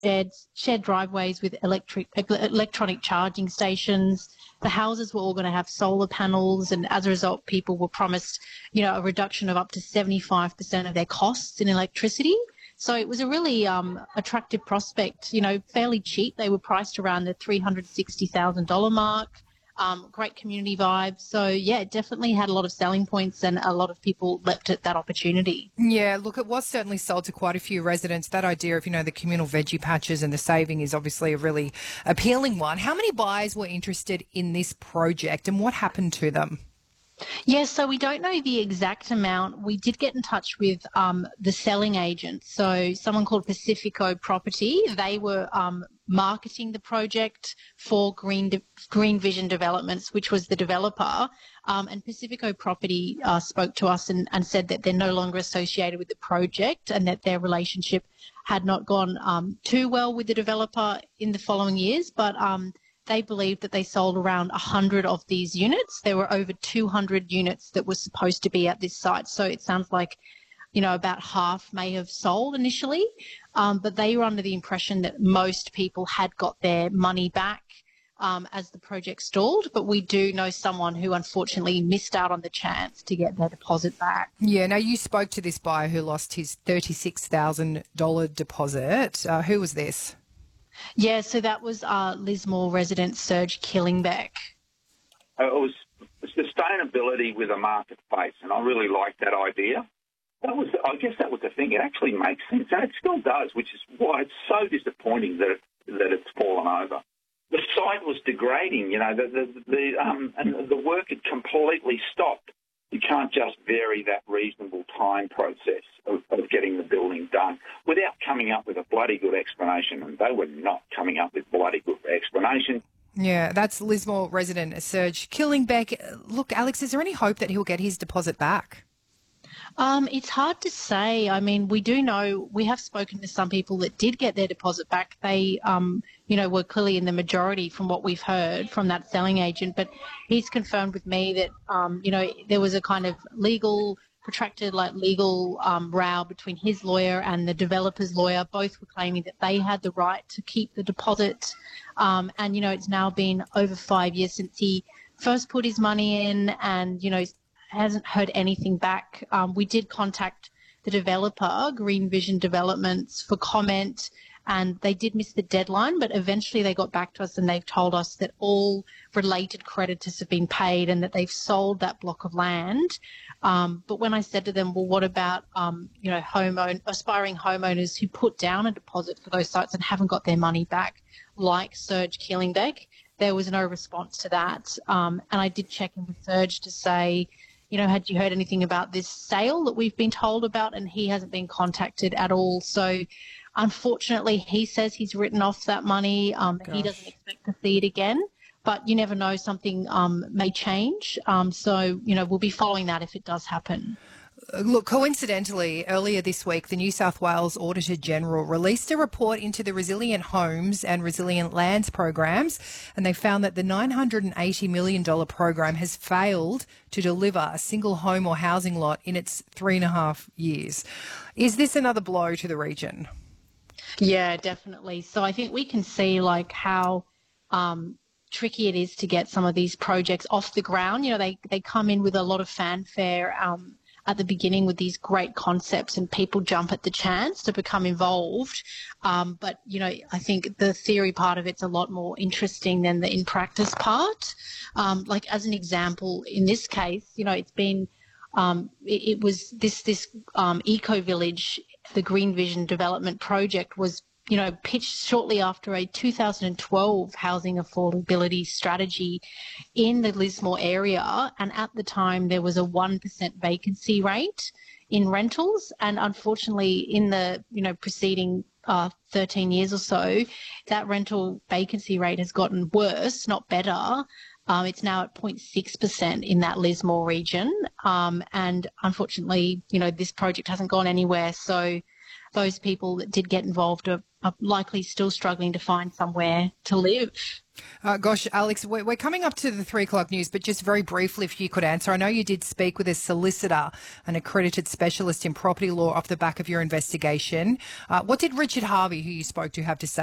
shared driveways with electronic charging stations. The houses were all going to have solar panels, and as a result, people were promised, a reduction of up to 75% of their costs in electricity. So it was a really attractive prospect, fairly cheap. They were priced around the $360,000 mark. Great community vibes. So, yeah, it definitely had a lot of selling points and a lot of people leapt at that opportunity. Yeah, look, it was certainly sold to quite a few residents. That idea of, the communal veggie patches and the saving is obviously a really appealing one. How many buyers were interested in this project and what happened to them? Yeah, so we don't know the exact amount. We did get in touch with the selling agent, so someone called Pacifico Property. They were marketing the project for Green Vision Developments, which was the developer. And Pacifico Property spoke to us and said that they're no longer associated with the project and that their relationship had not gone too well with the developer in the following years, but they believed that they sold around 100 of these units. There were over 200 units that were supposed to be at this site. So it sounds like, about half may have sold initially. But they were under the impression that most people had got their money back as the project stalled. But we do know someone who unfortunately missed out on the chance to get their deposit back. Yeah, now you spoke to this buyer who lost his $36,000 deposit. Who was this? Yeah, so that was Lismore resident Serge Killingbeck. It was sustainability with a marketplace, and I really liked that idea. I guess that was the thing. It actually makes sense, and it still does, which is why it's so disappointing that it's fallen over. The site was degrading, and the work had completely stopped. You can't just vary that reasonable time process of getting the building done without coming up with a bloody good explanation. And they were not coming up with bloody good explanation. Yeah, that's Lismore resident Serge Killingbeck. Look, Alex, is there any hope that he'll get his deposit back? It's hard to say. I mean, we do know, we have spoken to some people that did get their deposit back. They, were clearly in the majority from what we've heard from that selling agent. But he's confirmed with me that, there was a kind of protracted row between his lawyer and the developer's lawyer. Both were claiming that they had the right to keep the deposit. And, it's now been over 5 years since he first put his money in and, hasn't heard anything back. We did contact the developer, Green Vision Developments, for comment, and they did miss the deadline, but eventually they got back to us and they've told us that all related creditors have been paid and that they've sold that block of land. But when I said to them, well, what about, aspiring homeowners who put down a deposit for those sites and haven't got their money back, like Serge Killingbeck, there was no response to that. And I did check in with Serge to say, had you heard anything about this sale that we've been told about? And he hasn't been contacted at all. So unfortunately, he says he's written off that money. He doesn't expect to see it again. But you never know, something may change. So, we'll be following that if it does happen. Look, coincidentally, earlier this week, the New South Wales Auditor General released a report into the Resilient Homes and Resilient Lands programs, and they found that the $980 million program has failed to deliver a single home or housing lot in its 3.5 years. Is this another blow to the region? Yeah, definitely. So I think we can see how tricky it is to get some of these projects off the ground. They come in with a lot of fanfare at the beginning with these great concepts and people jump at the chance to become involved. But, I think the theory part of it's a lot more interesting than the in practice part. As an example, in this case, it's been, it was this eco village, the Green Vision Development Project was pitched shortly after a 2012 housing affordability strategy in the Lismore area. And at the time, there was a 1% vacancy rate in rentals. And unfortunately, in the, preceding 13 years or so, that rental vacancy rate has gotten worse, not better. It's now at 0.6% in that Lismore region. And unfortunately, this project hasn't gone anywhere. So those people that did get involved are likely still struggling to find somewhere to live. Gosh, Alex, we're coming up to the 3 o'clock news, but just very briefly, if you could answer. I know you did speak with a solicitor, an accredited specialist in property law off the back of your investigation. What did Richard Harvey, who you spoke to, have to say?